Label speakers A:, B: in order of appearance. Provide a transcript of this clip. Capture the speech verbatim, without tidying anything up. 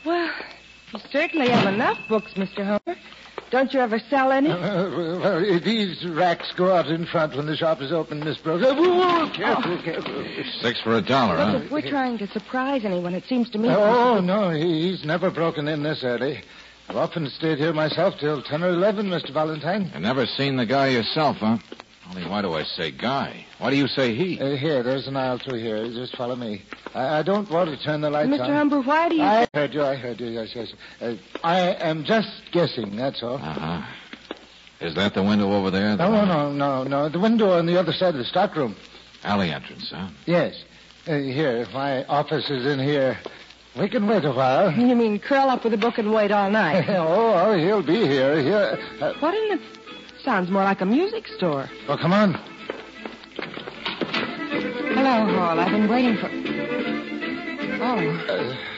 A: Well, you certainly have enough books, Mister Homer. Don't you ever sell any?
B: Uh, well, these racks go out in front when the shop is open, Miss Brooks. Uh, whoa, careful, oh. careful.
C: Six for a dollar,
A: Look,
C: huh?
A: if we're trying to surprise anyone, it seems to me...
B: Oh, no, he, he's never broken in this early. I've often stayed here myself till ten or eleven, Mister Valentine.
C: You never seen the guy yourself, huh? Only why do I say guy? Why do you say he?
B: Uh, here, there's an aisle through here. Just follow me. I, I don't want to turn the lights
A: Mister
B: on.
A: Humber, why do you...
B: I heard you, I heard you, yes, yes. Uh, I am just guessing, that's all.
C: Uh-huh. Is that the window over there?
B: No, no, no, no, no. The window on the other side of the stockroom.
C: Alley entrance, huh?
B: Yes. Uh, here, my office is in here. We can wait a while.
A: You mean curl up with a book and wait all night?
B: oh, he'll be here. Here. Uh,
A: what in the... Sounds more like a music store.
B: Well, come on.
A: Hello, Hall. I've been waiting for... Oh.
B: Uh,